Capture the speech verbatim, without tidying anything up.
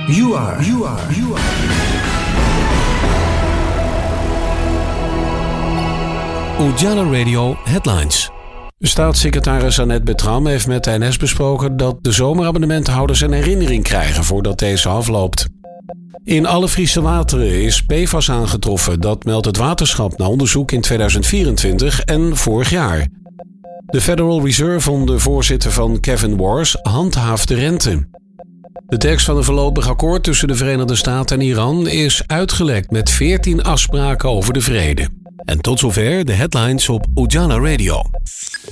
You are, you are, you are. Ujala Radio Headlines. Staatssecretaris Annette Bertram heeft met de N S besproken dat de zomerabonnementhouders een herinnering krijgen voordat deze afloopt. In alle Friese wateren is P F A S aangetroffen, dat meldt het waterschap na onderzoek in tweeduizend vierentwintig en vorig jaar. De Federal Reserve onder voorzitter van Kevin Warsh handhaaft de rente. De tekst van een voorlopig akkoord tussen de Verenigde Staten en Iran is uitgelekt met veertien afspraken over de vrede. En tot zover de headlines op Ujala Radio.